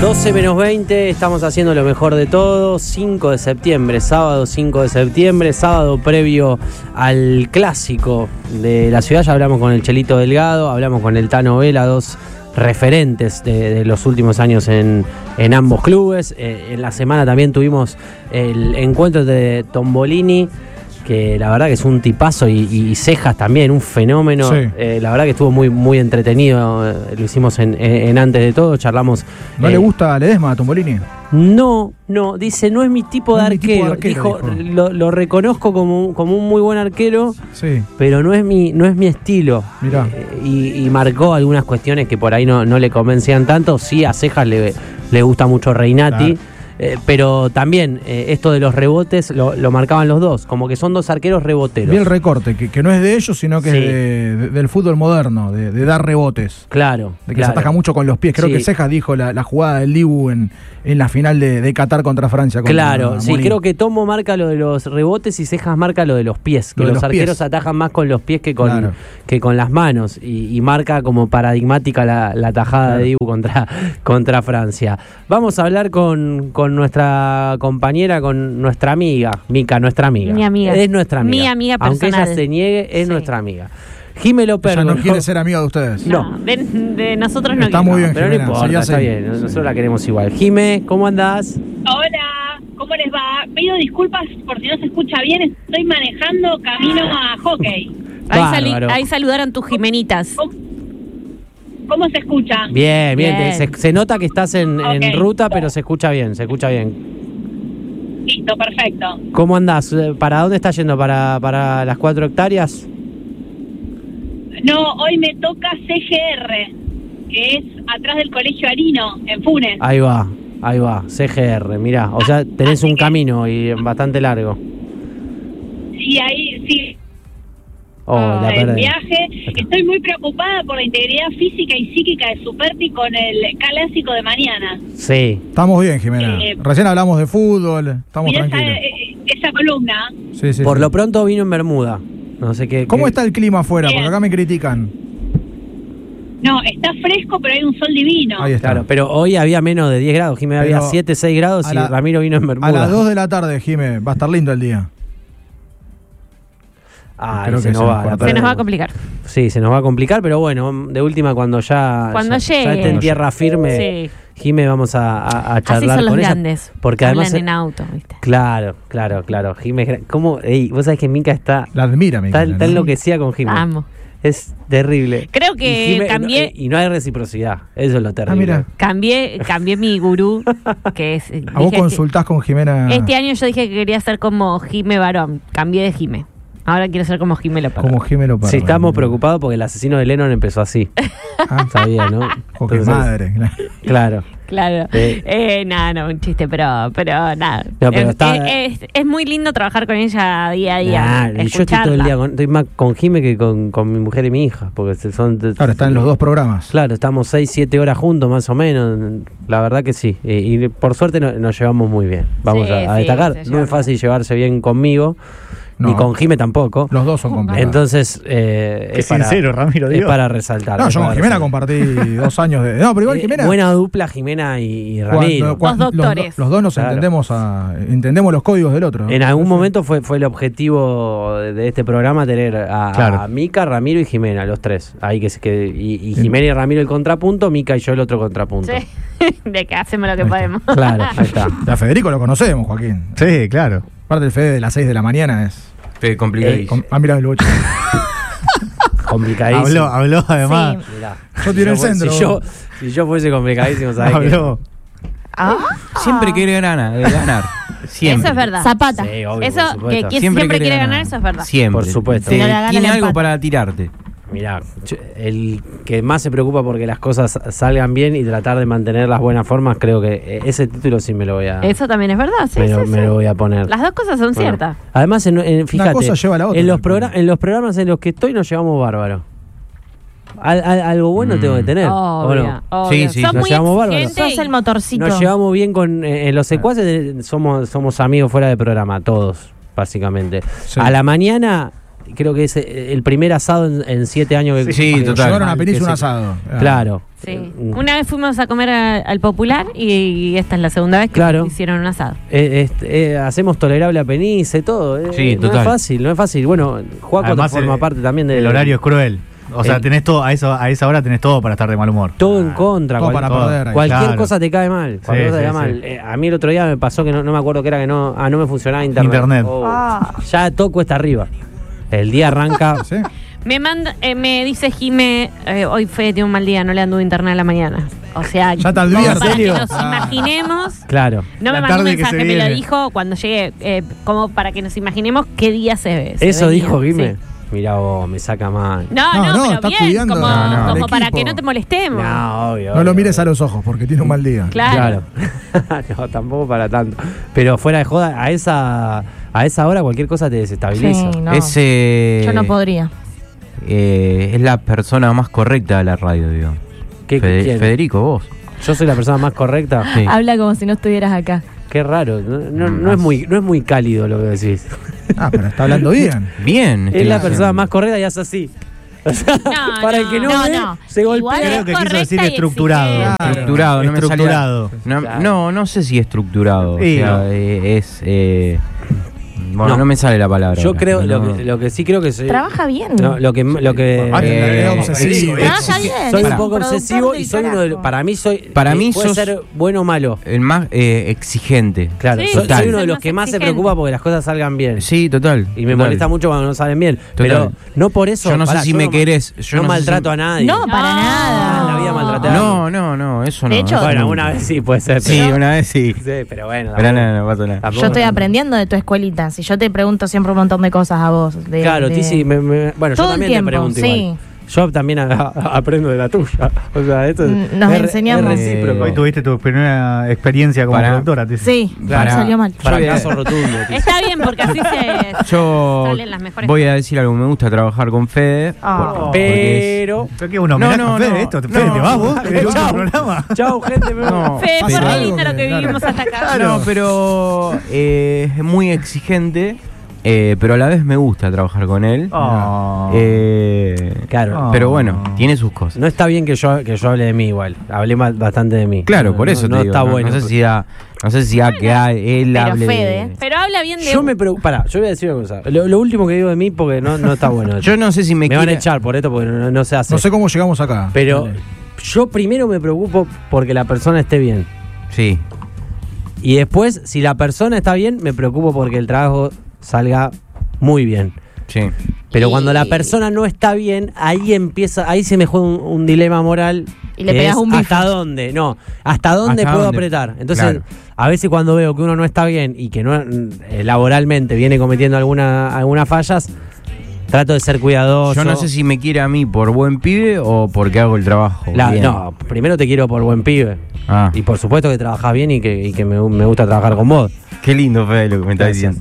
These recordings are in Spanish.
12 menos 20, estamos haciendo lo mejor de todo. 5 de septiembre, sábado 5 de septiembre, sábado previo al clásico de la ciudad. Ya hablamos con el Chelito Delgado, hablamos con el Tano Vela, dos referentes de los últimos años en ambos clubes. En la semana también tuvimos el encuentro de Tombolini, que la verdad que es un tipazo, y Cejas también, un fenómeno. Sí. La verdad que estuvo muy, muy entretenido. Lo hicimos en Antes de Todo, charlamos. ¿No le gusta Ledesma a Tombolini? No, dice, no es mi tipo de arquero. Dijo. Lo reconozco como un muy buen arquero, sí, pero no es mi estilo. Mirá. Y marcó algunas cuestiones que por ahí no le convencían tanto. Sí, a Cejas le gusta mucho Reinati. Claro. Pero también esto de los rebotes lo marcaban los dos, como que son dos arqueros reboteros. Vi el recorte, que no es de ellos, sino que sí, es del fútbol moderno, de dar rebotes. Claro. De que se ataca mucho con los pies. Creo que Cejas dijo la jugada del Dibu en la final de Qatar contra Francia. Claro, sí, creo que Tomo marca lo de los rebotes y Cejas marca lo de los pies. Que los arqueros atajan más con los pies que con las manos. Y marca como paradigmática la tajada de Dibu contra Francia. Vamos a hablar con nuestra compañera, con nuestra amiga, Mica, nuestra amiga. Mi amiga. Es nuestra amiga. Mi amiga personal. Aunque ella se niegue, es nuestra amiga. Jimé López. Ella no quiere ser amiga de ustedes. No. De nosotros no. Está muy bien, pero Jimena, no importa, está bien. Nosotros la queremos igual. Jimé, ¿cómo andás? Hola, ¿cómo les va? Pido disculpas por si no se escucha bien. Estoy manejando camino a hockey. Ahí saludaron tus jimenitas. ¿Cómo se escucha? Bien. Se nota que estás en ruta, pero se escucha bien. Listo, perfecto. ¿Cómo andás? ¿Para dónde estás yendo? ¿Para las 4 hectáreas? No, hoy me toca CGR, que es atrás del Colegio Arino, en Funes. Ahí va, CGR, mirá. O sea, tenés un camino y bastante largo. Sí, ahí, sí. El viaje. Estoy muy preocupada por la integridad física y psíquica de Superti con el clásico de mañana. Sí. Estamos bien, Jimena. Recién hablamos de fútbol, estamos tranquilos. Esa columna. Sí. Por lo pronto vino en Bermuda. No sé qué. ¿Cómo está el clima afuera? Porque acá me critican. No, está fresco, pero hay un sol divino. Ahí está. Claro, pero hoy había menos de 10 grados. Jimé, había 7, 6 grados y Ramiro vino en Bermuda. A las 2 de la tarde, Jimé, va a estar lindo el día. Se nos va a complicar. Sí, se nos va a complicar, pero bueno, de última cuando ya esté en tierra firme, sí, Jimé, vamos a charlar. Así son los con grandes, ella. Porque además en auto, ¿viste? Claro. Jimé, ¿cómo? Vos sabés que Mica está... La admira, Mica. Está enloquecida con Jimé. Amo. Es terrible. Creo que cambié... Y no hay reciprocidad. Eso es lo terrible. Mira. Cambié mi gurú, que es... ¿A vos consultás con Jimena? Este año yo dije que quería ser como Jimé Barón. Cambié de Jimé. Ahora quiero ser como Jimé López. Sí, estamos preocupados porque el asesino de Lennon empezó así. Sabía, ¿no? Entonces, madre. Claro. No, un chiste, pero nada. No, pero es muy lindo trabajar con ella día a día. Yo estoy todo el día estoy más con Jimé que con mi mujer y mi hija. Porque claro, están en los dos programas. Claro, estamos 6-7 horas juntos más o menos. La verdad que sí. Y por suerte nos llevamos muy bien. Vamos a destacar. No es fácil llevarse bien conmigo. Ni con Jimé tampoco. Los dos son complicados. Entonces, es sincero, Ramiro. Es para resaltar. No, yo con Jimena compartí 2 años de... No, pero igual Jimena... Buena dupla, Jimena y Ramiro. Dos doctores. Los dos nos entendemos los códigos del otro, ¿no? En algún momento fue el objetivo de este programa tener a Mica, Ramiro y Jimena, los tres. Ahí y Jimena y Ramiro el contrapunto, Mica y yo el otro contrapunto. Sí. De que hacemos lo que podemos. Claro, ahí está. A Federico lo conocemos, Joaquín. Sí, claro. Aparte el Fede de las 6 de la mañana es... Fede complicadísimo. Mirá el boche. Complicadísimo. Habló además. Sí. Mirá, yo tiré el centro. Si yo fuese complicadísimo, ¿sabes? Habló. Siempre quiere ganar. Siempre. Eso es verdad. Zapata. Sí, obvio, eso que siempre quiere ganar, eso es verdad. Siempre. Por supuesto. Tiene algo para tirarte. Mirá, el que más se preocupa porque las cosas salgan bien y tratar de mantener las buenas formas, creo que ese título sí me lo voy a... Eso también es verdad, sí. Me lo voy a poner. Las dos cosas son ciertas. Además, fíjate, una cosa lleva a la otra, en los programas en los que estoy nos llevamos bárbaro. Algo bueno tengo que tener. Obvio. Sí, nos llevamos bárbaro. Sos el motorcito. Nos llevamos bien con los secuaces, somos amigos fuera de programa, todos, básicamente. Sí. A la mañana creo que es el primer asado en 7 años que Sí, total. Llevaron a Penis un asado. Claro. Sí. Una vez fuimos a comer al Popular y esta es la segunda vez que hicieron un asado. Hacemos tolerable a Penice, todo. Sí, no total. es fácil, no es fácil. Bueno, Juaco forma parte también del... El horario es cruel. O sea, tenés todo, a esa hora tenés todo para estar de mal humor. Todo en contra. Todo para perder. Cualquier cosa te cae mal. Cualquier cosa te cae mal. Sí. A mí el otro día me pasó que no me acuerdo que era que no me funcionaba internet. Ya todo cuesta arriba. El día arranca... ¿Sí? Me dice Jime, hoy Fede tiene un mal día, no le anduvo internet a la mañana. O sea, ya te advierto. Para que nos imaginemos. Claro. No me mandó un mensaje, me lo dijo cuando llegué, como para que nos imaginemos qué día se ve. Eso dijo Jime. Sí. Mirá vos, me saca mal. No, pero bien, cuidando como para que no te molestemos. No, obvio. No lo mires a los ojos porque tiene un mal día. Claro. No, tampoco para tanto. Pero fuera de joda, a esa hora cualquier cosa te desestabiliza. Sí, no. Yo no podría. Es la persona más correcta de la radio, digamos. Federico, vos. ¿Yo soy la persona más correcta? Sí. Habla como si no estuvieras acá. Qué raro, no es muy cálido lo que decís. Pero está hablando bien. Bien. Es la persona más correcta y hace así. O sea, para el que no ve, se golpea. Creo que quiso decir estructurado. Estructurado, no me salía. No sé si estructurado. Sí, o sea, es... Bueno, no me sale la palabra. Yo creo, lo que sí creo que soy... Trabaja bien. No, lo que obsesivo. Trabaja bien. Soy un poco obsesivo y soy uno de los... Para mí puede ser bueno o malo. El más exigente. Claro, sí, soy uno de los que más se preocupa porque las cosas salgan bien. Sí, total. Y me molesta mucho cuando no salen bien. Total. Pero no por eso... Yo no sé si me querés. Yo no maltrato a nadie. No, para nada. En la vida maltraté a nadie. No, eso no. De hecho, bueno, una vez sí puede ser. Sí, una vez sí. Sí, pero bueno. Pero no pasa nada. Yo estoy aprendiendo de tu escuelita. Si yo te pregunto siempre un montón de cosas a vos. Claro, Tizi, bueno, yo también te pregunto igual. Yo también aprendo de la tuya. O sea, esto nos enseñamos. Es recíproco. Hoy tuviste tu primera experiencia como productora. Sí, salió mal. Fracaso rotundo. Está bien, porque así salen las mejores. Voy a decir algo, me gusta trabajar con Fede. Pero... Creo que uno homenaje a Fede, esto. Fede, ¿te vas vos? Chau, gente. Fede, fue re lindo lo que vivimos hasta acá. No, pero es muy exigente. Pero a la vez me gusta trabajar con él. Claro. Pero bueno, tiene sus cosas. No está bien que yo hable de mí igual. Hablé bastante de mí. Claro, por eso te digo. Está bueno. No sé si da que él hable Fede. Pero habla bien de... Yo voy a decir una cosa. Lo último que digo de mí porque no está bueno. Yo no sé si me van a echar por esto porque no se hace. No sé cómo llegamos acá. Pero yo primero me preocupo porque la persona esté bien. Sí. Y después, si la persona está bien, me preocupo porque el trabajo salga muy bien. Sí. Pero cuando la persona no está bien, ahí se me juega un dilema moral. Y le pegas un bife. ¿Hasta dónde? No, ¿hasta dónde puedo apretar? Entonces, claro, a veces cuando veo que uno no está bien y que no laboralmente viene cometiendo algunas fallas, trato de ser cuidadoso. Yo no sé si me quiere a mí por buen pibe o porque hago el trabajo bien. No, primero te quiero por buen pibe. Y por supuesto que trabajás bien y que me gusta trabajar con vos. Qué lindo, Fede, lo que me estás diciendo.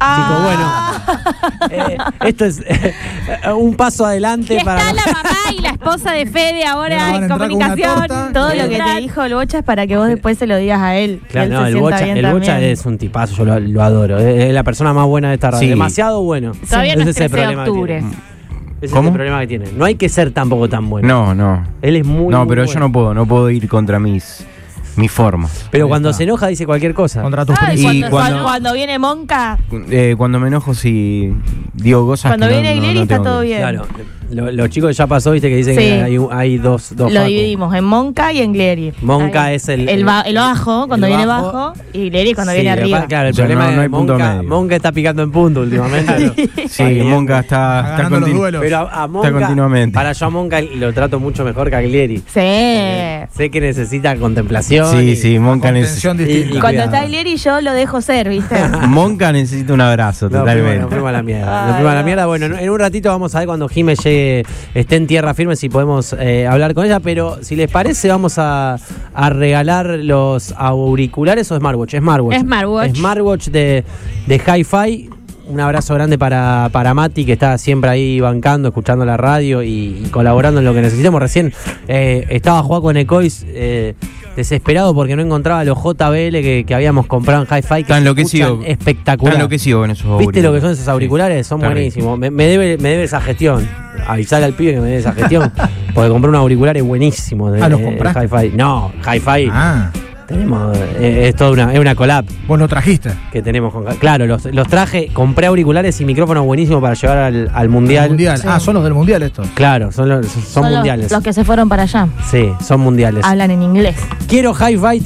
Chicos, bueno, esto es un paso adelante. Y está la mamá y la esposa de Fede ahora en comunicación. Todo lo que te dijo el Bocha es para que vos después se lo digas a él. Claro, no, el Bocha es un tipazo, yo lo adoro. Es la persona más buena de esta radio. Sí. Demasiado bueno. Todavía no es 13 de octubre. Ese es el problema que tiene. No hay que ser tampoco tan bueno. No. Él es muy pero bueno. yo no puedo ir contra mi forma. Pero cuando se enoja dice cualquier cosa. Contra tus principios. Cuando viene Monca. Cuando me enojo sí digo cosas. Cuando viene Glieri está todo bien. Claro. Los chicos ya pasó, viste que dicen que hay dos Lo dividimos en Monca y en Glieri. Monca es el bajo, cuando viene bajo, y Glieri cuando viene arriba. Claro, el problema es que Monca está picando en punto últimamente. Sí, Monca está continuamente. Pero a Monca, continuamente. Para yo a Monca lo trato mucho mejor que a Glieri. Sí. Sé que necesita contemplación. Sí, Monca necesita. Cuando está Glieri yo lo dejo ser, ¿viste? Monca necesita un abrazo, totalmente. Nos fuimos a la mierda. Bueno, en un ratito vamos a ver cuando Jime esté en tierra firme si podemos hablar con ella, pero si les parece vamos a regalar los auriculares o Smartwatch. Smartwatch de Hi-Fi. Un abrazo grande para Mati, que está siempre ahí bancando, escuchando la radio y colaborando en lo que necesitemos. Recién estaba Juaco Necois desesperado porque no encontraba los JBL que habíamos comprado en Hi-Fi, que enloquecido. Espectacular. Está enloquecido con esos auriculares. ¿Viste lo que son esos auriculares? Son buenísimos. Me debe esa gestión. Avisarle al pibe que me debe esa gestión. Porque compré un auricular buenísimo de ¿los compraste? Hi-Fi. No, Hi-Fi. Tenemos, es toda una collab. ¿Vos lo trajiste? Que tenemos claro, los traje, compré auriculares y micrófonos buenísimos para llevar al mundial. Sí. Son los del mundial estos. Claro, son mundiales. Los que se fueron para allá. Sí, son mundiales. Hablan en inglés. Quiero Hi-Fi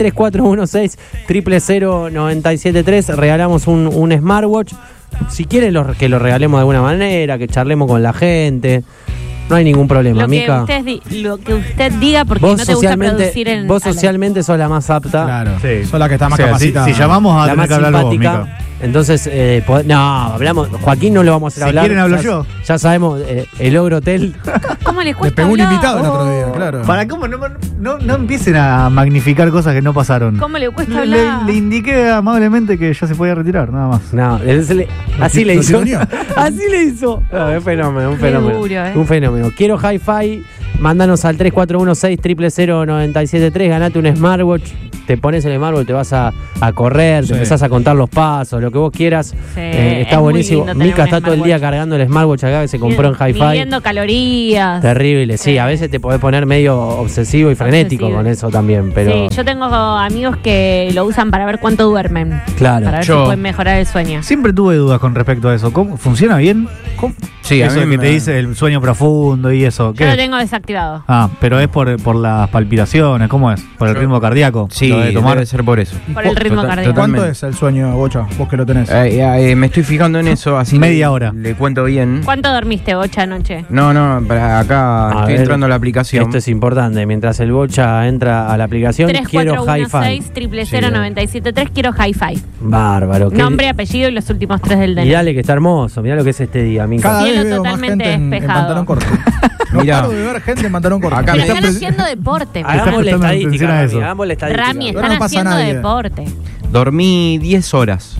3416-000-973. Regalamos un smartwatch. Si quieren que lo regalemos de alguna manera, que charlemos con la gente. No hay ningún problema, Mica. Lo que usted diga, porque vos no te gusta producir en... Vos socialmente sos la más apta. Claro, sí. sos la que está más capacitada. Si llamamos a la más simpática. Vos, Mica. Entonces, hablamos. Joaquín no lo vamos a hacer hablar. Si quieren hablo yo. Ya sabemos, el Ogro Hotel. ¿Cómo le cuesta Le pegó un hablar? invitado el otro día, claro. ¿Para cómo? No empiecen a magnificar cosas que no pasaron. ¿Cómo le cuesta hablar? Le indiqué amablemente que ya se podía retirar, nada más. No, así le hizo. Así le hizo. No, es fenómeno, un fenómeno. Duro, Un fenómeno. Quiero Hi-Fi. Mándanos al 3416-000-973. Ganate un smartwatch. Te pones el smartwatch, te vas a correr, te empezás a contar los pasos, lo que vos quieras. Sí, está es buenísimo. muy lindo Mica tener está un todo el día smartwatch. cargando el smartwatch acá que se compró en Hi-Fi. Midiendo calorías. Terrible, sí. A veces te podés poner medio obsesivo y frenético con eso también. Pero Sí, yo tengo amigos que lo usan para ver cuánto duermen. claro. Para ver si pueden mejorar el sueño. Siempre tuve dudas con respecto a eso. ¿Cómo funciona bien? Sí, eso que te dice el sueño profundo y eso. Yo lo tengo desactivado. Pero es por las palpitaciones, ¿cómo es? ¿Por el ritmo cardíaco? Sí, ¿Lo de tomar? debe ser por eso. Por el ritmo cardíaco. ¿Cuánto es el sueño, Bocha? Vos que lo tenés. Me estoy fijando en eso, así media hora. Le cuento bien. ¿Cuánto dormiste, Bocha, anoche? No, acá estoy entrando a la aplicación. Esto es importante. Mientras el Bocha entra a la aplicación, quiero Hi-Fi. 3416-000-973, quiero Hi-Fi. Bárbaro. Nombre, apellido y los últimos 3 del DNI. Mirale que está hermoso. Mirá lo que es este día, Mica. Cada Cielo vez veo más totalmente gente en despejado. pantalón corto. No Mirá. paro de ver gente en pantalón corto. Acá Pero me están haciendo deporte. Hagamos la prestando atención estadística, a Rami, eso. hagamos la estadística. Rami, Pero están no pasa haciendo nadie. deporte. Dormí 10 horas.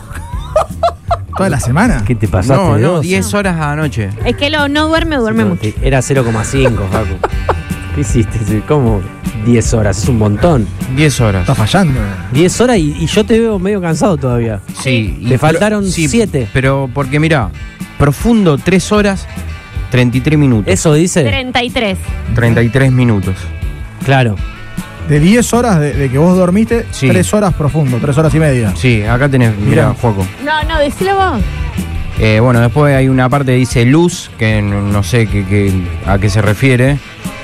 ¿Toda la semana? ¿Qué te pasaste? de No, dos? 10 horas anoche. Es que no duerme mucho. Era 0,5, Facu. ¿Qué hiciste? ¿Cómo? 10 horas, es un montón. 10 horas. Está fallando. 10 horas y yo te veo medio cansado todavía. Sí. Te faltaron 7. Pero porque mirá, profundo 3 horas, 33 minutos. ¿Eso dice? 33. 33 minutos. Claro. De 10 horas de que vos dormiste, Sí. 3 horas profundo, 3 horas y media. Sí, acá tenés, mirá, Juaco. No, decilo vos. Bueno, después hay una parte que dice luz, que no sé a qué se refiere.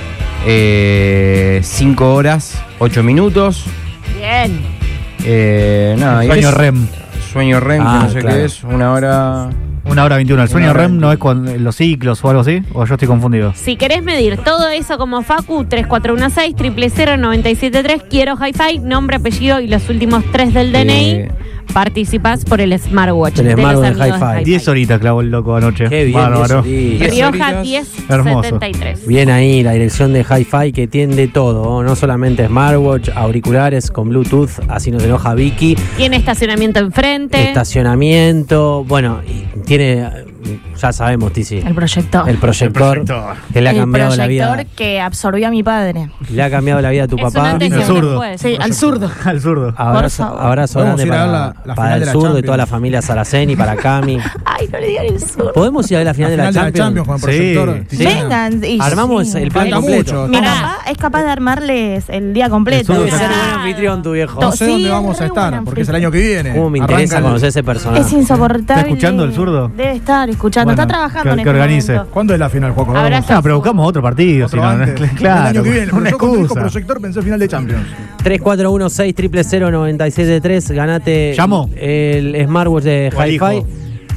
5 horas, 8 minutos. Bien. Nada, y Sueño es- REM. Sueño REM, que no sé claro. qué es, 1 hora. 1:21. ¿El sueño Una hora REM no es con los ciclos o algo así? ¿O yo estoy confundido? Si querés medir todo eso como Facu, 3416-000-973, quiero Hi-Fi, nombre, apellido y los últimos 3 del DNI. Participás por el smartwatch. El de los smartwatch de amigos Hi-Fi. 10 horitas clavó el loco anoche. Qué bien. Bárbaro. 10 horitas. Rioja horitas. 1073. Bien ahí, la dirección de Hi-Fi que tiene todo, no solamente smartwatch, auriculares con Bluetooth, así no se enoja Vicky, Tiene estacionamiento enfrente. estacionamiento, bueno, y tiene, ya sabemos, Tizi, El proyector. el proyector que le ha El cambiado la vida, proyector que absorbió a mi padre. le ha cambiado la vida a tu Es un papá. antes y El un zurdo. después. Sí, al zurdo. Al zurdo. Abrazo, favor. abrazo Podemos grande ir a ver para, la para final el de la sur, de Champions. toda la familia Saraceni, para Cami. Ay, no le digan el zurdo. ¿Podemos ir a ver la final, La final de la Champions? con el Sí. proyector. Sí. Vengan. y Armamos sí. el plan Falta completo. mucho. Mi Mirá. papá es capaz de armarles el día completo. El Debe zurdo. ser buen Claro. anfitrión tu viejo. No sé Sí, dónde es vamos a re estar, buena porque es el año que viene. ¿Cómo me Arranca interesa el- conocer ese personaje? Es insoportable. ¿Está escuchando el zurdo? Debe estar escuchando. Bueno, está trabajando en que este organice. momento. ¿Cuándo es la final, Juaco? Abrazo. Ah, pero buscamos otro partido. Otro si no, antes. claro. El año que viene. Una Pero yo cuando dijo excusa. proyector pensé final de Champions. 3416-000-973, ganate ¿Llamo? el smartwatch de O elijo. Hi-Fi.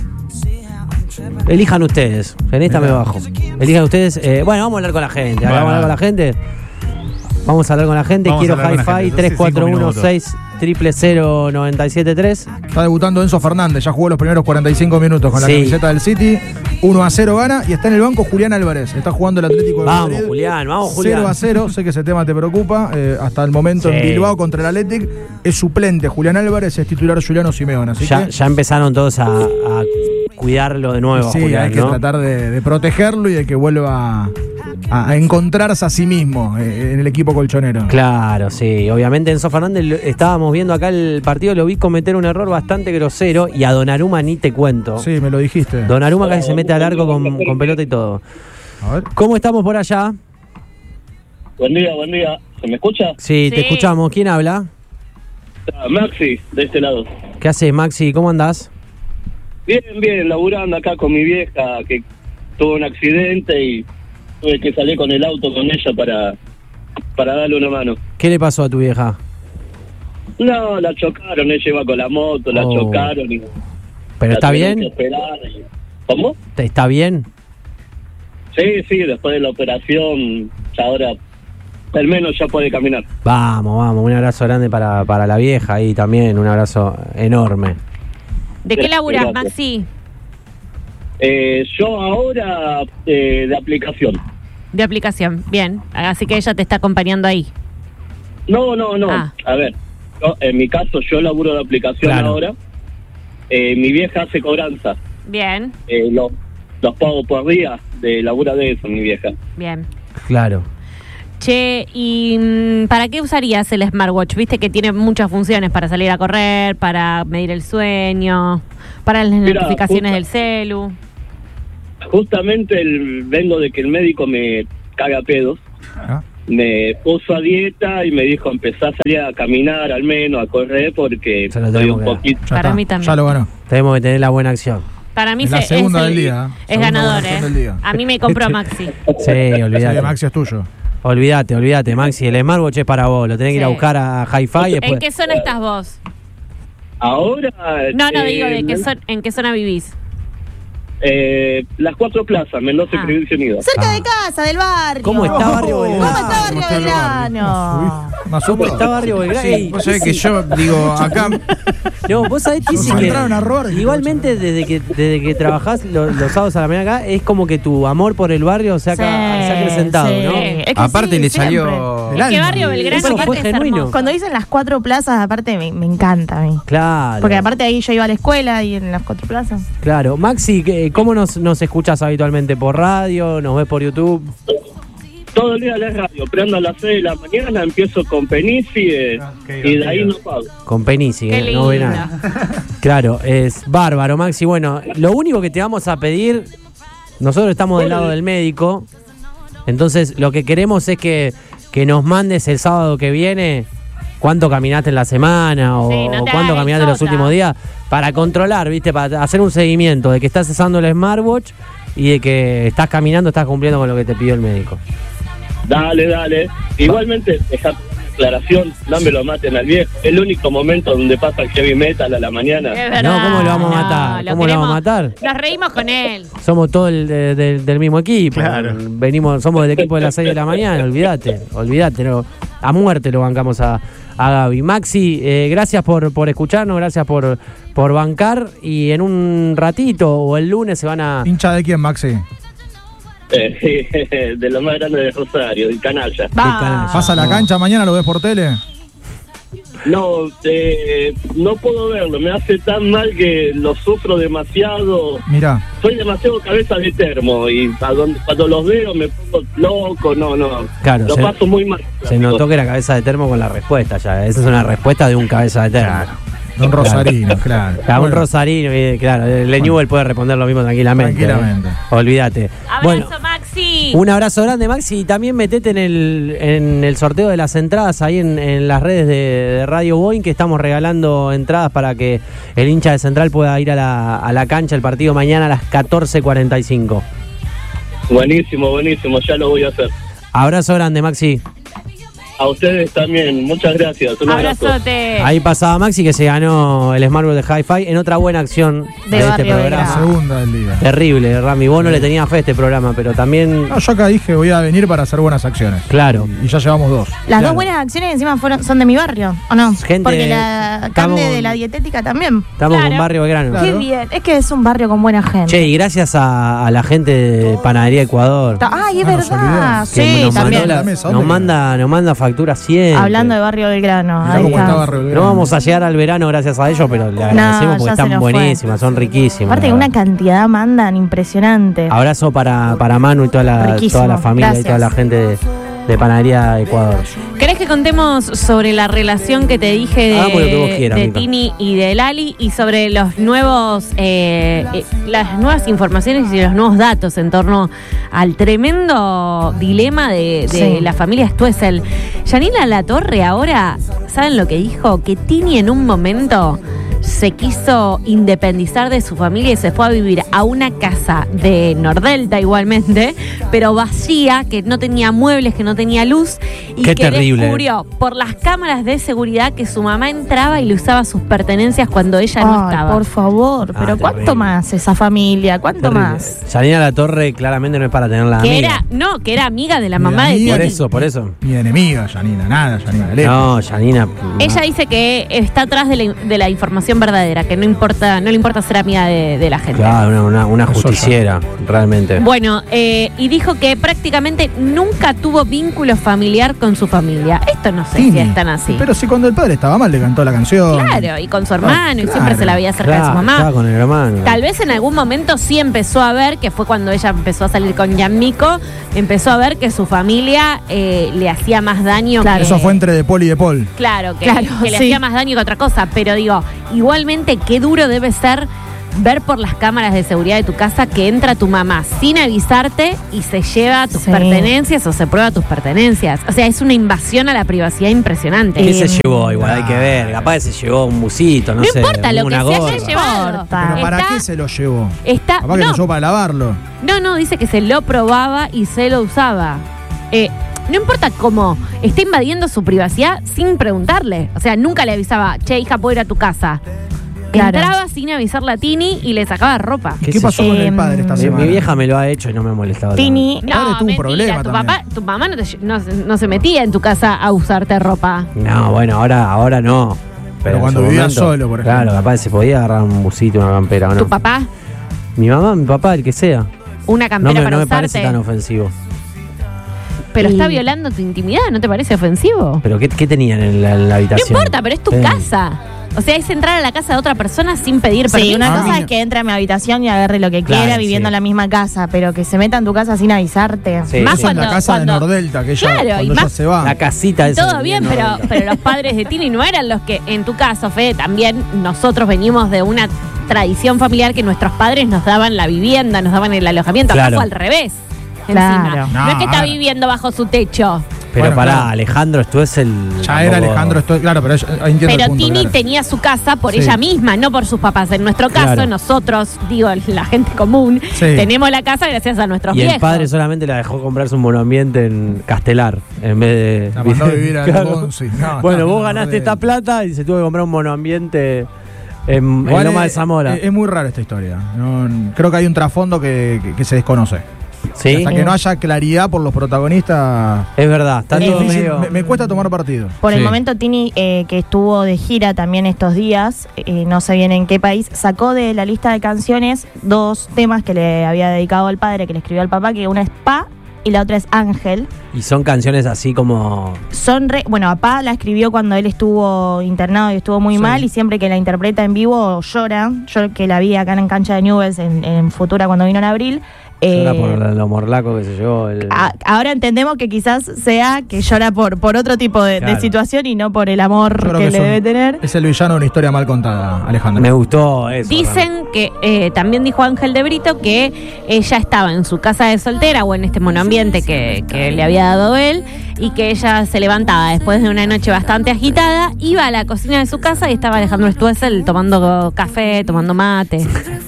Elijan ustedes, en esta me bajo. Elijan ustedes. Bueno, vamos a hablar con la gente. Bueno. Vamos a hablar con la gente. Vamos a hablar con la gente. Vamos a Quiero hablar con la Hi-Fi. gente. Entonces, 3416-000-973. Está debutando Enzo Fernández, ya jugó los primeros 45 minutos con la Sí. camiseta del City. 1-0 gana y está en el banco Julián Álvarez. Está jugando el Atlético de Vamos, Madrid. Julián, vamos, Julián. 0-0, sé que ese tema te preocupa. Hasta el momento en Sí. Bilbao contra el Athletic es suplente Julián Álvarez, es titular Juliano Simeone. Así Ya, que ya empezaron todos a cuidarlo de nuevo, sí, Julián, hay que ¿no? tratar de protegerlo y de que vuelva a encontrarse a sí mismo en el equipo colchonero. Claro, sí. Obviamente Enzo Fernández, estábamos viendo acá el partido, lo vi cometer un error bastante grosero y a Donnarumma ni te cuento. Sí, me lo dijiste. Donnarumma casi se mete al arco con pelota y todo. A ver. ¿Cómo estamos por allá? Buen día, buen día. ¿Se me escucha? Sí, te escuchamos. ¿Quién habla? Maxi, de este lado. ¿Qué haces, Maxi? ¿Cómo andás? Bien, bien, laburando acá con mi vieja que tuvo un accidente y tuve que salir con el auto con ella para darle una mano. ¿Qué le pasó a tu vieja? No, la chocaron, ella iba con la moto, la chocaron. Y ¿pero está bien? ¿Cómo? ¿Está bien? Sí, después de la operación, ya ahora al menos ya puede caminar. Vamos, un abrazo grande para la vieja y también un abrazo enorme. ¿De qué laburás, Gracias. Maxi? Yo ahora de aplicación. De aplicación, bien. Así que ella te está acompañando ahí. No. Ah. A ver, en mi caso yo laburo de aplicación ahora. Mi vieja hace cobranza. Bien. Los pago por día de labura de eso, mi vieja. Bien. Claro. Che, ¿y para qué usarías el smartwatch? Viste que tiene muchas funciones para salir a correr, para medir el sueño, para las notificaciones del celu. Justamente vengo de que el médico me caga pedos. Me puso a dieta y me dijo empezá a salir a caminar al menos, a correr porque estoy un poquito. Para mí también. Ya lo ganó. Tenemos que tener la buena acción. Para mí es la segunda del día. Es ganador, A mí me compró Maxi. Sí, olvídate. Sí, Maxi es tuyo. Olvídate, Maxi. El smartwatch es para vos. Lo tenés que ir a buscar a Hi-Fi. ¿En qué zona estás vos? Ahora... No, digo, ¿en qué zona vivís? Las 4 plazas, Mendoza y Provincia Unida. Cerca de casa, del barrio. ¿Cómo está Barrio Belgrano? ¿Cómo está Barrio Belgrano? ¿Cómo está Barrio Belgrano? Vos sabés que yo digo acá. No, vos sabés que sí que igualmente desde que trabajás los sábados a la mañana acá, es como que tu amor por el barrio se ha acrecentado, ¿no? Aparte le salió. Es que Barrio Belgrano fue genuino. Cuando dicen las 4 plazas, aparte me encanta a mí. Claro. Porque aparte ahí yo iba a la escuela y en las 4 plazas. Claro. Maxi, ¿cómo nos escuchás habitualmente? ¿Por radio? ¿Nos ves por YouTube? Todo el día la radio, prendo a las 6 de la mañana, empiezo con Penisi y de ahí no pago. Con Penisi, no ve nada. Claro, es bárbaro, Maxi. Bueno, lo único que te vamos a pedir, nosotros estamos del lado del médico, entonces lo que queremos es que nos mandes el sábado que viene cuánto caminaste en la semana o cuánto caminaste en los últimos días para controlar, ¿viste? Para hacer un seguimiento de que estás usando el smartwatch y de que estás caminando, estás cumpliendo con lo que te pidió el médico. Dale. Igualmente, dejar aclaración, no me lo maten al viejo. El único momento donde pasa el heavy metal a la mañana. No, ¿cómo lo vamos a matar? ¿Cómo lo vamos a matar? Nos reímos con él. Somos todos del mismo equipo. Claro. Somos del equipo de las 6 de la mañana, olvídate. No, a muerte lo bancamos a Gaby. Maxi, gracias por escucharnos, gracias por bancar y en un ratito o el lunes se van a... ¿Hincha de quién, Maxi? De lo más grande de Rosario, del Canalla. ¿Pasa a la cancha mañana, lo ves por tele? No, no puedo verlo, me hace tan mal que lo sufro demasiado. Mirá. Soy demasiado cabeza de termo y cuando los veo me pongo loco, no. Claro, lo paso muy mal. Se notó que era cabeza de termo con la respuesta ya. Esa es una respuesta de un cabeza de termo. Un rosarino, claro. Un rosarino, claro. El Newell puede responder lo mismo tranquilamente. Olvídate. Abrazo, Maxi. Un abrazo grande, Maxi. Y también metete en el sorteo de las entradas ahí en las redes de Radio Boeing, que estamos regalando entradas para que el hincha de Central pueda ir a la cancha el partido mañana a las 14:45. Buenísimo, ya lo voy a hacer. Abrazo grande, Maxi. A ustedes también, muchas gracias. Un abrazote. Ahí pasaba Maxi, que se ganó el smartwatch de Hi-Fi en otra buena acción de este programa. La segunda del día. Terrible, Rami. Vos no le tenías fe a este programa, pero también... No, yo acá dije voy a venir para hacer buenas acciones. Claro. Y ya llevamos 2. Las 2 buenas acciones encima son de mi barrio, ¿o no? Porque la Cande de la dietética también. Estamos con Barrio Belgrano. Qué bien, es que es un barrio con buena gente. Che, y gracias a la gente de Panadería Ecuador. Ay, es verdad. Sí, también. nos manda factura factura siempre. Hablando de Barrio Belgrano. Ahí está. No vamos a llegar al verano gracias a ellos, pero le agradecemos porque están buenísimas, son riquísimas. Aparte que una cantidad mandan impresionante. Abrazo para Manu y toda la familia. Gracias. Y toda la gente de Panadería Ecuador. ¿Querés que contemos sobre la relación que te dije de Tini y de Lali y sobre los nuevos las nuevas informaciones y los nuevos datos en torno al tremendo dilema de la familia Stoessel? Yanina Latorre ahora, ¿saben lo que dijo? Que Tini en un momento se quiso independizar de su familia y se fue a vivir a una casa de Nordelta igualmente, pero vacía, que no tenía muebles, que no tenía luz, y Qué que terrible. descubrió por las cámaras de seguridad que su mamá entraba y le usaba sus pertenencias cuando ella no estaba. Por favor, pero ¿cuánto terrible. más esa familia? ¿Cuánto Terrible. más? Yanina Latorre claramente no es para tenerla Que amiga. que era amiga de la mamá de Tini. Por eso. Ni enemiga, Yanina, nada, Yanina. No, Yanina. Ella dice que está atrás de la información verdadera, que no le importa ser amiga de la gente. Claro, una justiciera, realmente. Bueno, y dijo que prácticamente nunca tuvo vínculo familiar con su familia. Esto no sé si es tan así. Pero si cuando el padre estaba mal le cantó la canción. Claro, y con su hermano, y siempre se la veía cerca de su mamá. Estaba con el hermano. Tal vez en algún momento sí empezó a ver, que fue cuando ella empezó a salir con Gianmico, empezó a ver que su familia le hacía más daño. Claro. Eso fue entre De Paul y De Paul. Claro, que le hacía más daño que otra cosa. Pero digo, igualmente qué duro debe ser ver por las cámaras de seguridad de tu casa que entra tu mamá sin avisarte y se lleva tus pertenencias o se prueba tus pertenencias. O sea, es una invasión a la privacidad impresionante. ¿Qué se llevó? Igual hay que ver. Capaz que se llevó un busito, no sé. No importa lo que se gorra. haya llevado. ¿Pero para qué se lo llevó? Capaz que lo llevó para lavarlo. No, dice que se lo probaba y se lo usaba. No importa cómo, está invadiendo su privacidad sin preguntarle. O sea, nunca le avisaba, che, hija, ¿puedo ir a tu casa? Claro. Entraba sin avisarle a Tini y le sacaba ropa. ¿Qué pasó con el padre esta semana? Mi vieja me lo ha hecho y no me ha molestado. Tini, no, tuvo un problema tu mamá no se metía en tu casa a usarte ropa. No, bueno, ahora no. Pero cuando vivía solo, por ejemplo. Claro, capaz se podía agarrar un busito, una campera, ¿o no? ¿Tu papá? Mi mamá, mi papá, el que sea. Una campera para no me usarte. parece tan ofensivo. Pero está violando tu intimidad, ¿no te parece ofensivo? ¿Pero qué tenían en la habitación? No importa, pero es tu casa. O sea, es entrar a la casa de otra persona sin pedir permiso. Sí, una cosa es que entre a mi habitación y agarre lo que quiera viviendo en la misma casa, pero que se meta en tu casa sin avisarte. Sí. Más en la casa de Nordelta, que ella, cuando ella se va. La casita esa. Todo bien, pero los padres de Tini no eran los que, en tu caso, Fede, también nosotros venimos de una tradición familiar que nuestros padres nos daban la vivienda, nos daban el alojamiento. Acá fue al revés. Claro. No es que está viviendo bajo su techo. Pero bueno, pará, Alejandro Stoessel. Ya era Alejandro Stoessel, claro, pero entiendo pero el punto, Tini claro. tenía su casa por ella misma, no por sus papás. En nuestro caso, nosotros, digo, la gente común, tenemos la casa gracias a nuestros viejos. Y el padre solamente la dejó comprarse un monoambiente en Castelar, en vez de... La mandó a vivir a Bonzi. Bueno, vos ganaste esta plata y se tuvo que comprar un monoambiente en Loma de Zamora. Es muy rara esta historia. Creo que hay un trasfondo que se desconoce. ¿Sí? Hasta que no haya claridad por los protagonistas. Es verdad, está todo medio... me cuesta tomar partido. Por el momento, Tini, que estuvo de gira también estos días, no sé bien en qué país, sacó de la lista de canciones 2 temas que le había dedicado al padre, que le escribió al papá, que una es Pa y la otra es Ángel. Y son canciones así como... Bueno, a Pa la escribió cuando él estuvo internado y estuvo muy mal, y siempre que la interpreta en vivo llora. Yo que la vi acá en Cancha de Nubes en Futura cuando vino en abril. Llora por lo morlaco que se llevó. Ahora entendemos que quizás sea que llora por otro tipo de situación y no por el amor que le debe tener. Es el villano de una historia mal contada, Alejandro. Me gustó eso. Dicen que también dijo Ángel de Brito que ella estaba en su casa de soltera o en este monoambiente que le había dado él, y que ella se levantaba después de una noche bastante agitada, iba a la cocina de su casa y estaba Alejandro Stoessel tomando café, tomando mate.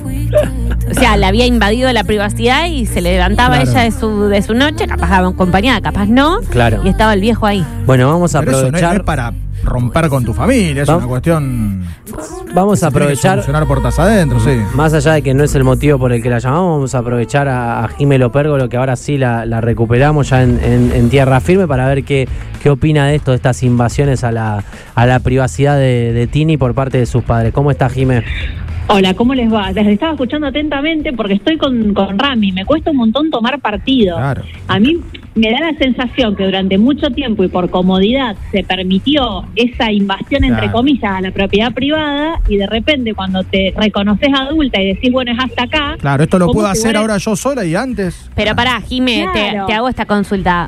O sea, le había invadido la privacidad y se levantaba ella de su noche, capaz acompañada, capaz no, y estaba el viejo ahí. Bueno, vamos a aprovechar. Pero eso no es para romper con tu familia, es una cuestión. Vamos a aprovechar. Funcionar puertas adentro, sí. Más allá de que no es el motivo por el que la llamamos, vamos a aprovechar a Jimelo Pérgolo, que ahora sí la recuperamos ya en tierra firme, para ver qué opina de esto, de estas invasiones a la privacidad de Tini por parte de sus padres. ¿Cómo está, Jimé? Hola, ¿cómo les va? Les estaba escuchando atentamente porque estoy con Rami. Me cuesta un montón tomar partido. Claro. A mí me da la sensación que durante mucho tiempo y por comodidad se permitió esa invasión, entre comillas, a la propiedad privada, y de repente cuando te reconoces adulta y decís, bueno, es hasta acá. Claro, esto lo puedo hacer ahora yo sola y antes. Pero pará, Jimé, Claro. te hago esta consulta.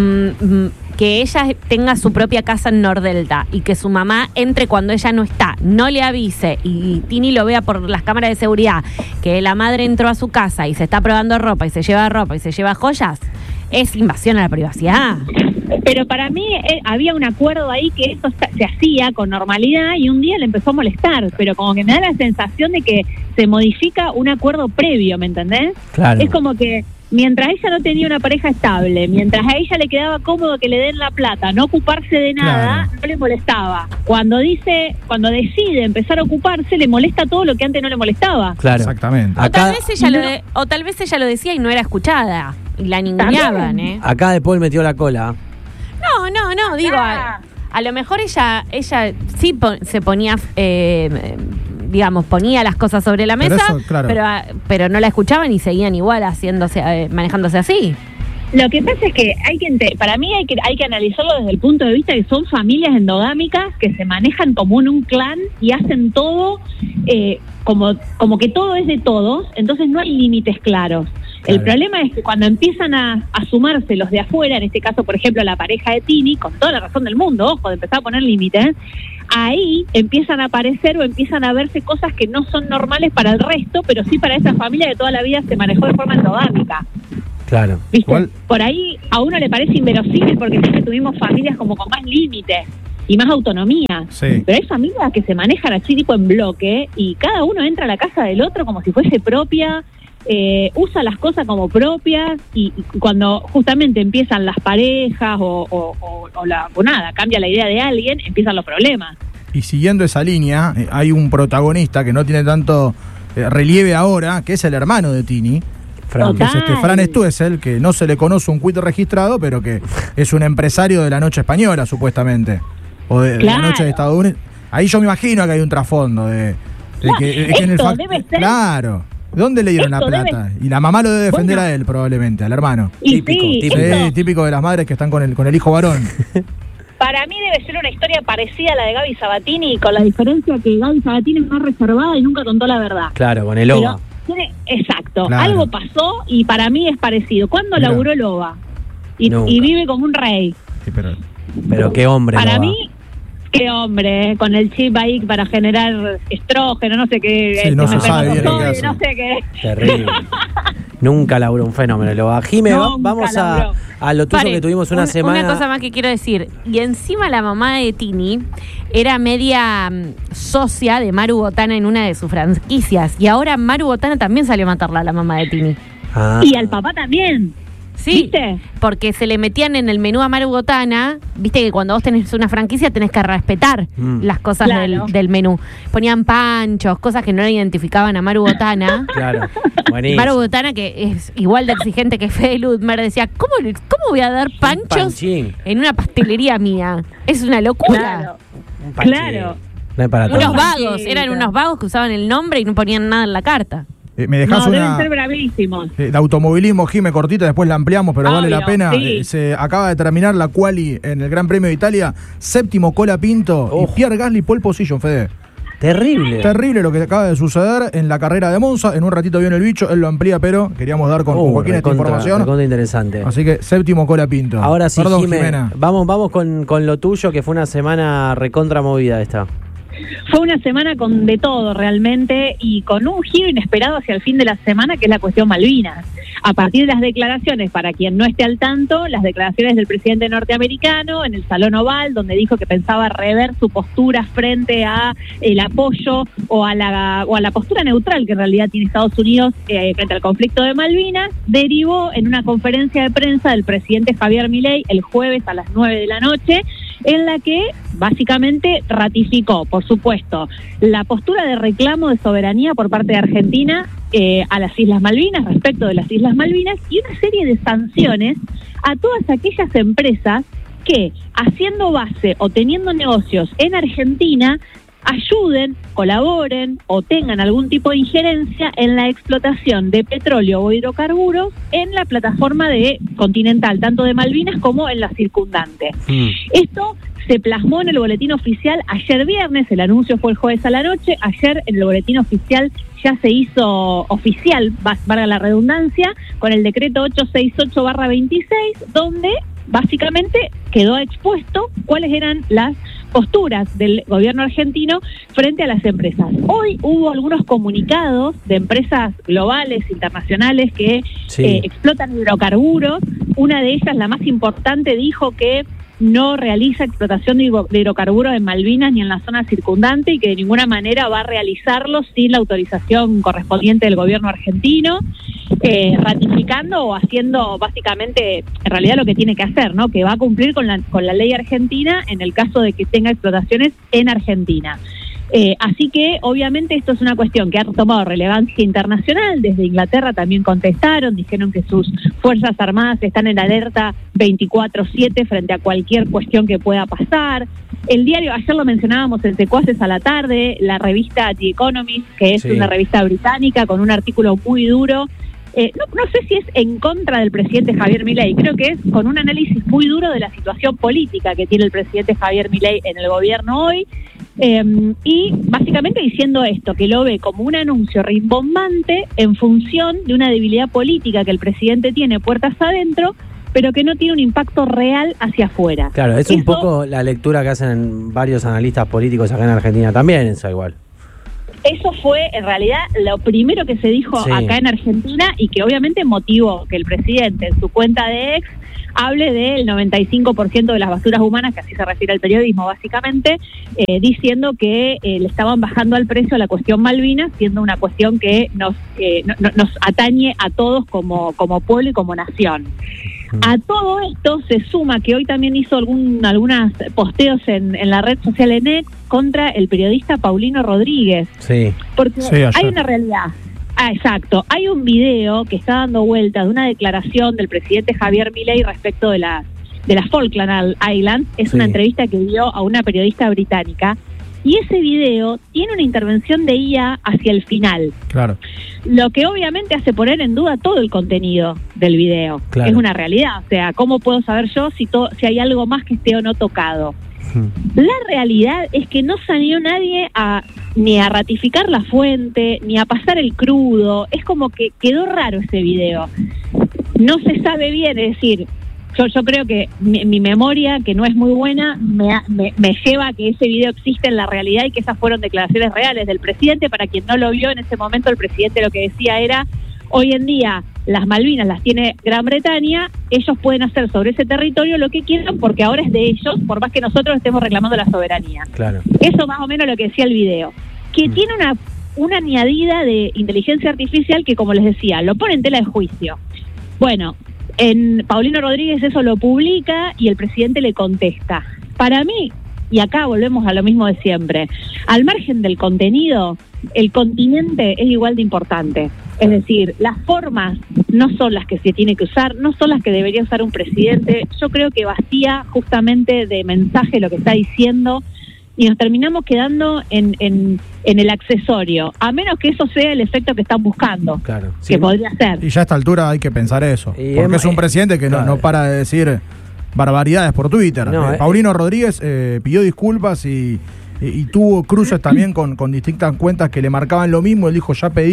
Que ella tenga su propia casa en Nordelta y que su mamá entre cuando ella no está, no le avise y Tini lo vea por las cámaras de seguridad, que la madre entró a su casa y se está probando ropa y se lleva joyas, es invasión a la privacidad. Pero para mí había un acuerdo ahí que eso se hacía con normalidad y un día le empezó a molestar, pero como que me da la sensación de que se modifica un acuerdo previo, ¿me entendés? Claro. Es como que mientras ella no tenía una pareja estable, mientras a ella le quedaba cómodo que le den la plata, no ocuparse de nada, no le molestaba. Cuando decide empezar a ocuparse, le molesta todo lo que antes no le molestaba. Claro. Exactamente. O tal vez ella lo decía y no era escuchada y la ninguneaban, ¿eh? Acá De Paul metió la cola. No, digo, a lo mejor ella sí se ponía, digamos, ponía las cosas sobre la mesa, Pero eso, claro. pero no la escuchaban y seguían igual manejándose así. Lo que pasa es que para mí hay que analizarlo desde el punto de vista de que son familias endogámicas que se manejan como en un clan y hacen todo como que todo es de todos, entonces no hay límites claros. El problema es que cuando empiezan a sumarse los de afuera, en este caso, por ejemplo, la pareja de Tini, con toda la razón del mundo, ojo, de empezar a poner límites, ahí empiezan a aparecer o empiezan a verse cosas que no son normales para el resto, pero sí para esa familia que toda la vida se manejó de forma endogámica. Claro. ¿Viste? ¿Cuál? Por ahí a uno le parece inverosímil porque siempre tuvimos familias como con más límites y más autonomía. Sí. Pero hay familias que se manejan así tipo en bloque y cada uno entra a la casa del otro como si fuese propia, usa las cosas como propias y cuando justamente empiezan las parejas o nada, cambia la idea de alguien, empiezan los problemas. Y siguiendo esa línea, hay un protagonista que no tiene tanto relieve ahora, que es el hermano de Tini. Fran. Que es Fran Stuessel, que no se le conoce un quit registrado, pero que es un empresario de la noche española, supuestamente. O de la noche de Estados Unidos. Ahí yo me imagino que hay un trasfondo de que en el debe ser. Claro. ¿Dónde le dieron la plata? Y la mamá lo debe defender a él, probablemente, al hermano. Típico de las madres que están con el hijo varón. Para mí debe ser una historia parecida a la de Gaby Sabatini, con la diferencia que Gaby Sabatini es más reservada y nunca contó la verdad. Claro, con el OVA. Exacto, Claro. algo pasó y para mí es parecido. ¿Cuándo laburó el OVA? Y vive como un rey. Sí, pero qué hombre. Para OVA. mí, qué hombre, con el chip ahí para generar estrógeno, no sé qué. Sí, no se sabe bien lo que hace. No sé qué. Terrible. Nunca laburó un fenómeno el OVA. Jimé, vamos a lo tuyo. Que tuvimos una semana. Una cosa más que quiero decir. Y encima la mamá de Tini era media socia de Maru Botana en una de sus franquicias. Y ahora Maru Botana también salió a matarla a la mamá de Tini. Y al papá también. Sí, ¿viste? Porque se le metían en el menú a Maru Botana. Viste que cuando vos tenés una franquicia tenés que respetar las cosas del menú. Ponían panchos, cosas que no identificaban a Maru Botana. Claro, buenísimo. Maru Botana, que es igual de exigente que Fede Ludmer, decía, ¿cómo voy a dar panchos en una pastelería mía? Es una locura. Claro. No es para unos vagos, eran unos vagos que usaban el nombre y no ponían nada en la carta. Me dejás deben ser bravísimos. De automovilismo, Jime, cortita, después la ampliamos, pero vale la pena. Sí. Se acaba de terminar la quali en el Gran Premio de Italia. 7º Colapinto y Pierre Gasly pole position, Fede. Terrible. Terrible lo que acaba de suceder en la carrera de Monza. En un ratito viene el bicho, él lo amplía, pero queríamos dar con Joaquín esta información. Interesante. Así que 7º Colapinto. Ahora sí, perdón, Jimena. Vamos con lo tuyo, que fue una semana recontra movida esta. Fue una semana con de todo realmente y con un giro inesperado hacia el fin de la semana, que es la cuestión Malvinas. A partir de las declaraciones, para quien no esté al tanto, las declaraciones del presidente norteamericano en el Salón Oval, donde dijo que pensaba rever su postura frente a el apoyo o a la postura neutral que en realidad tiene Estados Unidos frente al conflicto de Malvinas, derivó en una conferencia de prensa del presidente Javier Milei el jueves a las 9 de la noche, en la que básicamente ratificó, por supuesto, la postura de reclamo de soberanía por parte de Argentina a las Islas Malvinas, respecto de las Islas Malvinas, y una serie de sanciones a todas aquellas empresas que, haciendo base o teniendo negocios en Argentina, ayuden, colaboren o tengan algún tipo de injerencia en la explotación de petróleo o hidrocarburos en la plataforma de continental, tanto de Malvinas como en la circundante. Esto se plasmó en el boletín oficial ayer viernes, el anuncio fue el jueves a la noche, ayer en el boletín oficial ya se hizo oficial, valga la redundancia, con el decreto 868/26, donde básicamente quedó expuesto cuáles eran las posturas del gobierno argentino frente a las empresas. Hoy hubo algunos comunicados de empresas globales, internacionales, que explotan hidrocarburos. Una de ellas, la más importante, dijo que no realiza explotación de hidrocarburos en Malvinas ni en la zona circundante y que de ninguna manera va a realizarlo sin la autorización correspondiente del gobierno argentino, ratificando o haciendo básicamente en realidad lo que tiene que hacer, ¿no? Que va a cumplir con la ley argentina en el caso de que tenga explotaciones en Argentina. Así que obviamente esto es una cuestión que ha tomado relevancia internacional. Desde Inglaterra también contestaron, dijeron que sus fuerzas armadas están en alerta 24/7 frente a cualquier cuestión que pueda pasar. El diario, ayer lo mencionábamos en Secuaces a la tarde, la revista The Economist, que es una revista británica con un artículo muy duro. No sé si es en contra del presidente Javier Milei, creo que es con un análisis muy duro de la situación política que tiene el presidente Javier Milei en el gobierno hoy, y básicamente diciendo esto, que lo ve como un anuncio rimbombante en función de una debilidad política que el presidente tiene puertas adentro, pero que no tiene un impacto real hacia afuera. Claro, es un poco la lectura que hacen varios analistas políticos acá en Argentina también, es igual. Eso fue, en realidad, lo primero que se dijo acá en Argentina y que obviamente motivó que el presidente en su cuenta de ex hable del 95% de las basuras humanas, que así se refiere al periodismo básicamente, diciendo que le estaban bajando al precio la cuestión Malvinas, siendo una cuestión que nos atañe a todos como pueblo y como nación. A todo esto se suma que hoy también hizo algunas posteos en la red social Enex contra el periodista Paulino Rodríguez. Sí. Porque hay una realidad. Exacto. Hay un video que está dando vuelta de una declaración del presidente Javier Milei respecto de las Falkland Islands. Es una entrevista que dio a una periodista británica. Y ese video tiene una intervención de IA hacia el final. Claro. Lo que obviamente hace poner en duda todo el contenido del video. Claro. Es una realidad. O sea, ¿cómo puedo saber yo si hay algo más que esté o no tocado? La realidad es que no salió nadie ni a ratificar la fuente, ni a pasar el crudo. Es como que quedó raro ese video. No se sabe bien, es decir, yo creo que mi memoria, que no es muy buena, me lleva a que ese video existe en la realidad y que esas fueron declaraciones reales del presidente. Para quien no lo vio en ese momento, el presidente lo que decía era: hoy en día las Malvinas las tiene Gran Bretaña, ellos pueden hacer sobre ese territorio lo que quieran porque ahora es de ellos, por más que nosotros estemos reclamando la soberanía. Claro. Eso más o menos lo que decía el video, que tiene una añadida de inteligencia artificial que, como les decía, lo pone en tela de juicio. Bueno, en Paulino Rodríguez eso lo publica y el presidente le contesta. Para mí, y acá volvemos a lo mismo de siempre, al margen del contenido, el continente es igual de importante. Es decir, las formas no son las que se tiene que usar, no son las que debería usar un presidente. Yo creo que vacía justamente de mensaje lo que está diciendo y nos terminamos quedando en el accesorio, a menos que eso sea el efecto que están buscando, claro, que podría ser. Y ya a esta altura hay que pensar eso, porque es un presidente que no para de decir barbaridades por Twitter. Paulino Rodríguez pidió disculpas y tuvo cruces también con distintas cuentas que le marcaban lo mismo. Él dijo: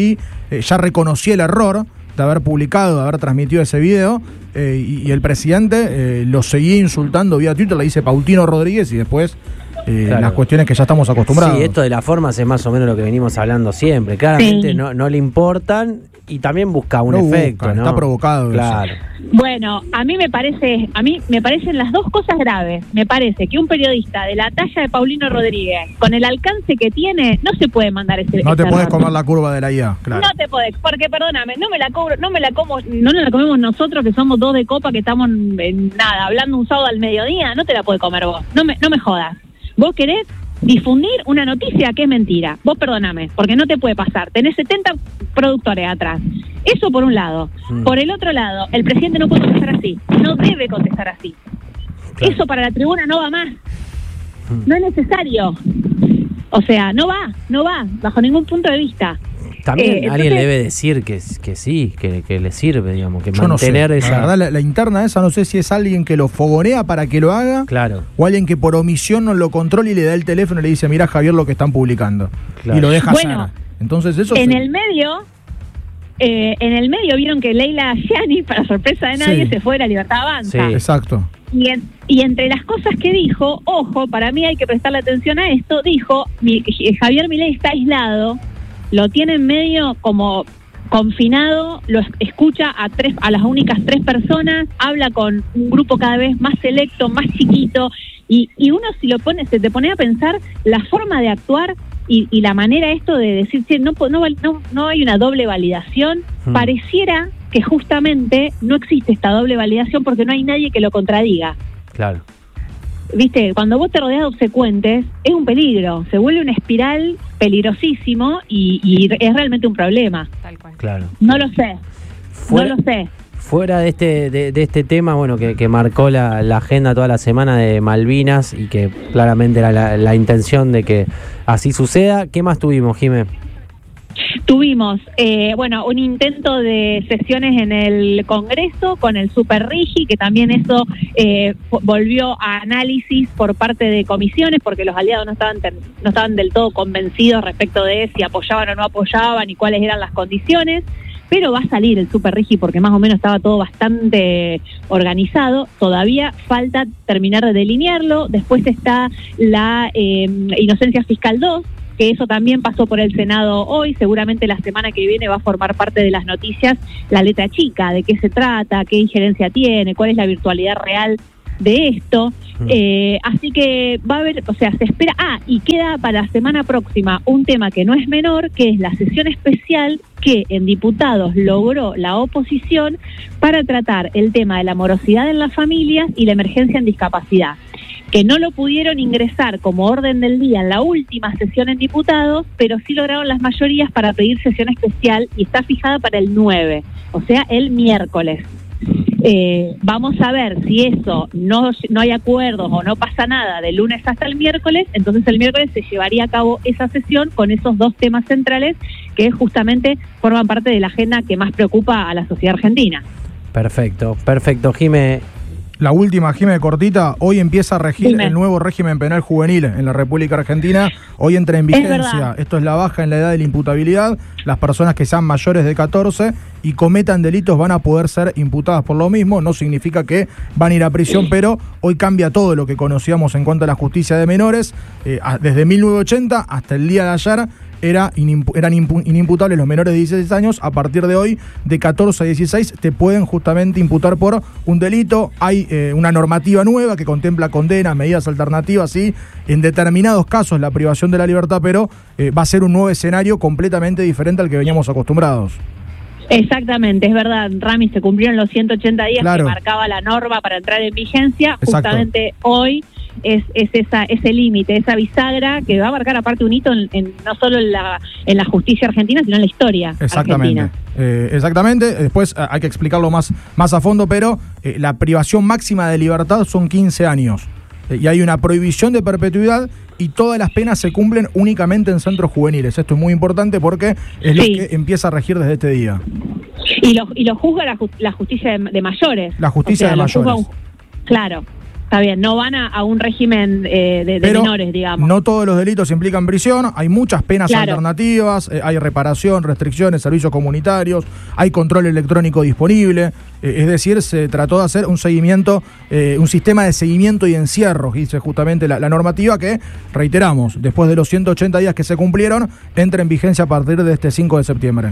ya reconocí el error de haber publicado, de haber transmitido ese video, y el presidente lo seguía insultando vía Twitter, le dice Paulino Rodríguez, y después las cuestiones que ya estamos acostumbrados. Sí, esto de las formas es más o menos lo que venimos hablando siempre. Claramente no le importan y también busca un efecto, ¿no? Está provocado. Claro. Eso. Bueno, a mí me parecen las dos cosas graves. Me parece que un periodista de la talla de Paulino Rodríguez, con el alcance que tiene, no se puede mandar ese. No te podés comer la curva de la IA, claro. No te podés, porque perdóname, no nos la comemos nosotros, que somos dos de copa, que estamos hablando un sábado al mediodía. No te la podés comer vos. No me jodas. Vos querés difundir una noticia que es mentira. Vos perdóname, porque no te puede pasar. Tenés 70 productores atrás. Eso por un lado. Por el otro lado, el presidente no puede contestar así. No debe contestar así. Claro. Eso para la tribuna no va más. No es necesario. O sea, no va, bajo ningún punto de vista. También alguien debe decir que sí, que le sirve, digamos, que yo mantener no sé. esa... La verdad, la interna esa, no sé si es alguien que lo fogonea para que lo haga, claro, o alguien que por omisión no lo controla y le da el teléfono y le dice, mirá, Javier, lo que están publicando. Claro. Y lo deja hacer. Entonces eso en el medio vieron que Leila Gianni, para sorpresa de nadie, se fue de la Libertad Avanza. Sí, exacto. Y entre las cosas que dijo, ojo, para mí hay que prestarle atención a esto, dijo, Javier Milei está aislado, lo tiene en medio como confinado, lo escucha a las únicas 3 personas, habla con un grupo cada vez más selecto, más chiquito, y uno se te pone a pensar la forma de actuar y la manera esto de decir, no hay una doble validación, pareciera que justamente no existe esta doble validación porque no hay nadie que lo contradiga. Claro. Viste, cuando vos te rodeas de obsecuentes, es un peligro, se vuelve una espiral peligrosísimo y es realmente un problema. Tal cual. Claro. No lo sé. Fuera de este tema, bueno, que marcó la agenda toda la semana de Malvinas y que claramente era la intención de que así suceda, ¿qué más tuvimos, Jimé? Tuvimos, un intento de sesiones en el Congreso con el Super Rigi, que también eso volvió a análisis por parte de comisiones, porque los aliados no estaban del todo convencidos respecto de si apoyaban o no apoyaban y cuáles eran las condiciones. Pero va a salir el Super Rigi porque más o menos estaba todo bastante organizado. Todavía falta terminar de delinearlo. Después está la inocencia fiscal 2, que eso también pasó por el Senado hoy. Seguramente la semana que viene va a formar parte de las noticias la letra chica, de qué se trata, qué injerencia tiene, cuál es la virtualidad real de esto. Así que va a haber, se espera, y queda para la semana próxima un tema que no es menor, que es la sesión especial que en diputados logró la oposición para tratar el tema de la morosidad en las familias y la emergencia en discapacidad, que no lo pudieron ingresar como orden del día en la última sesión en diputados, pero sí lograron las mayorías para pedir sesión especial y está fijada para el 9, o sea, el miércoles. Vamos a ver si eso no hay acuerdos o no pasa nada del lunes hasta el miércoles, entonces el miércoles se llevaría a cabo esa sesión con esos 2 temas centrales que justamente forman parte de la agenda que más preocupa a la sociedad argentina. Perfecto, Jimé. La última, Jimé, cortita, hoy empieza a regir el nuevo régimen penal juvenil en la República Argentina. Hoy entra en vigencia, esto es la baja en la edad de la imputabilidad. Las personas que sean mayores de 14 y cometan delitos van a poder ser imputadas por lo mismo. No significa que van a ir a prisión, pero hoy cambia todo lo que conocíamos en cuanto a la justicia de menores. Desde 1980 hasta el día de ayer eran inimputables los menores de 16 años. A partir de hoy, de 14 a 16, te pueden justamente imputar por un delito. Hay una normativa nueva que contempla condenas, medidas alternativas y en determinados casos la privación de la libertad, pero va a ser un nuevo escenario completamente diferente al que veníamos acostumbrados. Exactamente, es verdad, Rami, se cumplieron los 180 días que marcaba la norma para entrar en vigencia. Justamente hoy es ese límite, esa bisagra que va a marcar aparte un hito no solo en la justicia argentina, sino en la historia argentina. Exactamente, después hay que explicarlo más a fondo, pero la privación máxima de libertad son 15 años. Y hay una prohibición de perpetuidad y todas las penas se cumplen únicamente en centros juveniles. Esto es muy importante porque es lo que empieza a regir desde este día. Y lo juzga la justicia de mayores. La justicia de mayores. Claro. Está bien, no van a un régimen de menores, digamos. No todos los delitos implican prisión, hay muchas penas alternativas, hay reparación, restricciones, servicios comunitarios, hay control electrónico disponible, es decir, se trató de hacer un seguimiento, un sistema de seguimiento y encierro, dice justamente la normativa que, reiteramos, después de los 180 días que se cumplieron, entra en vigencia a partir de este 5 de septiembre.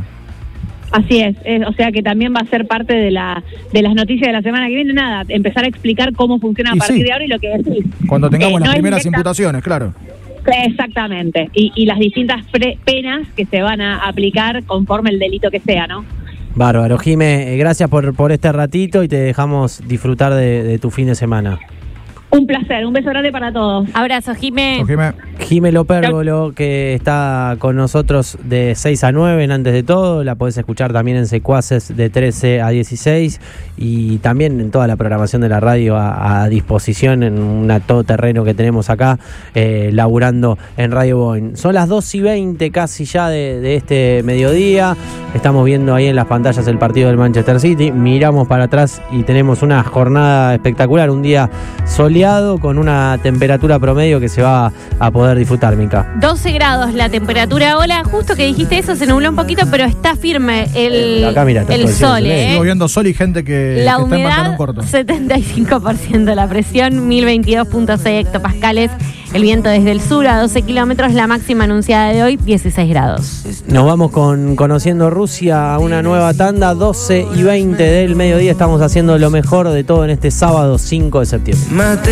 Así es, o sea que también va a ser parte de las noticias de la semana que viene. Nada, empezar a explicar cómo funciona a partir de ahora y lo que decís. Cuando tengamos las primeras imputaciones, claro. Exactamente, y las distintas penas que se van a aplicar conforme el delito que sea, ¿no? Bárbaro, Jimé, gracias por este ratito y te dejamos disfrutar de tu fin de semana. Un placer, un beso grande para todos. Abrazo, Jimé. Jimelo Pérgolo, que está con nosotros de 6 a 9 en Antes de Todo. La podés escuchar también en Secuaces de 13 a 16 y también en toda la programación de la radio a disposición en un todoterreno que tenemos acá, laburando en Radio Boeing. Son las 2:20 casi ya de este mediodía. Estamos viendo ahí en las pantallas el partido del Manchester City. Miramos para atrás y tenemos una jornada espectacular, un día soleado con una temperatura promedio que se va a poder disfrutar, Mica. 12 grados la temperatura. Hola, justo que dijiste eso, se nubló un poquito, pero está firme acá, mira, el sol. Sigo viendo sol y gente que la está humedad, en pantalón corto. 75%, la presión 1022.6 hectopascales, el viento desde el sur a 12 kilómetros, la máxima anunciada de hoy 16 grados. Nos vamos con Conociendo Rusia a una nueva tanda, 12:20 del mediodía. Estamos haciendo lo mejor de todo en este sábado 5 de septiembre.